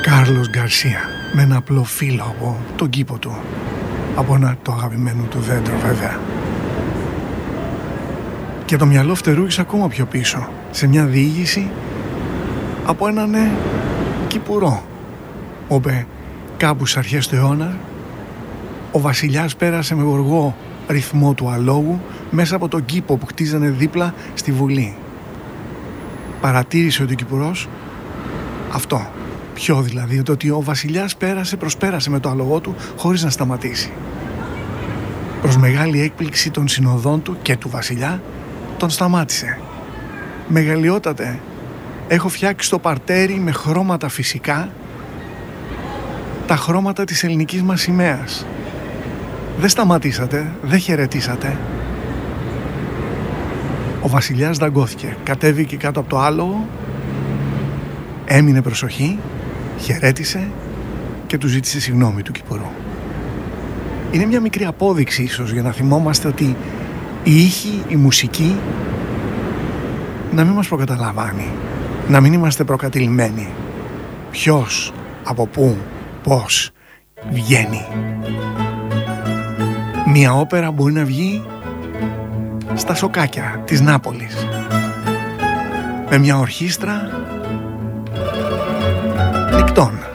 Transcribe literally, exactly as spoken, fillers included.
Κάρλος Γκαρσία, με ένα απλό φύλλο από τον κήπο του, από ένα το αγαπημένο του δέντρο βέβαια. Και το μυαλό φτερούγησε ακόμα πιο πίσω, σε μια διήγηση από έναν ναι, κυπουρό, όπου κάπου στις αρχές του αιώνα ο βασιλιάς πέρασε με γοργό ρυθμό του αλόγου μέσα από τον κήπο που χτίζανε δίπλα στη Βουλή. Παρατήρησε ότι ο κυπουρός αυτό, ποιο δηλαδή, το ότι ο βασιλιάς πέρασε, προσπέρασε με το αλογό του χωρίς να σταματήσει. Προς μεγάλη έκπληξη των συνοδών του και του βασιλιά, τον σταμάτησε. «Μεγαλειότατε, έχω φτιάξει το παρτέρι με χρώματα φυσικά, τα χρώματα της ελληνικής μας σημαίας. Δεν σταματήσατε, δεν χαιρετήσατε». Ο βασιλιάς δαγκώθηκε, κατέβηκε κάτω από το άλογο, έμεινε προσοχή, χαιρέτησε και του ζήτησε συγγνώμη του κυπουρού. Είναι μια μικρή απόδειξη ίσως για να θυμόμαστε ότι η ήχη, η μουσική να μην μας προκαταλαμβάνει, να μην είμαστε προκατηλημένοι. Ποιος, από πού, πώς βγαίνει. Μια όπερα μπορεί να βγει στα σοκάκια της Νάπολης με μια ορχήστρα νικτών.